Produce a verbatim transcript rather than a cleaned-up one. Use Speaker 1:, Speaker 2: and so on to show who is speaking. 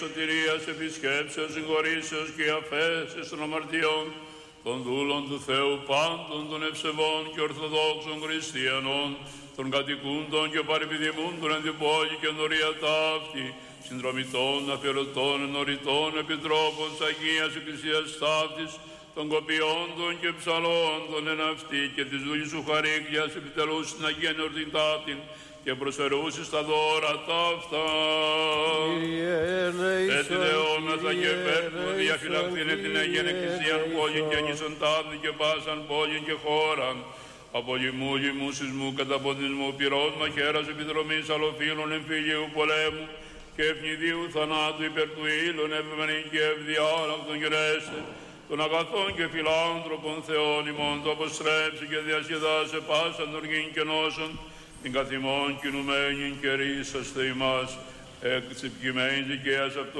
Speaker 1: σωτηρίας, επισκέψεως, συγχωρήσεως και αφέσεως των αμαρτιών των δούλων του Θεού πάντων των ευσεβών και ορθοδόξων χριστιανών, των κατοικούντων και παρεπιδημούντων εν την πόλη και ενωρία ταύτη, συνδρομητών, αφιερωτών, ενωρητών, επιτρόπων της Αγίας Εκκλησίας ταύτης, των κοπιόντων και ψαλόντων εν αυτή και της δουλής σου χαρίκλιας επιτελούς στην Αγία Εορτήν ταύτην και προσφερούσης τα δώρα ταύτα. Έτσι δεόμεθα και πέφτουμε διαφυλακτήνε την Αγία Εκκλησία πόλη και νήσον ταύτη και πάσαν πόλη και χώραν. Από λοιμού, λοιμού, σεισμού, καταποντισμού, πυρός, μαχαίρας, επιδρομής, αλλοφύλων, εμφυλίου, πολέμου και ευνηδίου θανάτου υπέρ του ήλων, ευμενήν και ευδιάλακτον γερέστε, των αγαθών και φιλάνθρωπων Θεών ημών, το αποστρέψει και διασκεδάσε πάσαν οργήν και νόσων, την καθημών κινουμένην και ρίσαστε ημάς, εκ της επιχειμένης δικαίας αυτού